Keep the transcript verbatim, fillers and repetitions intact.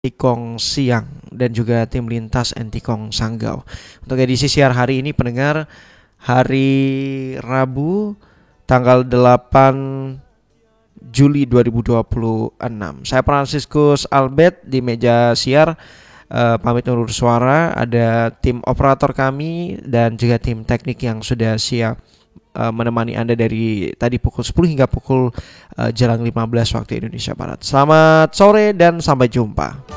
Tikong Siang dan juga tim lintas Entikong Sanggau. Untuk edisi siar hari ini pendengar, hari Rabu tanggal delapan Juli dua ribu dua puluh enam. Saya Franciscus Albert di meja siar, uh, pamit undur suara. Ada tim operator kami dan juga tim teknik yang sudah siap uh, menemani Anda dari tadi pukul sepuluh hingga pukul uh, jelang lima belas waktu Indonesia Barat. Selamat sore dan sampai jumpa.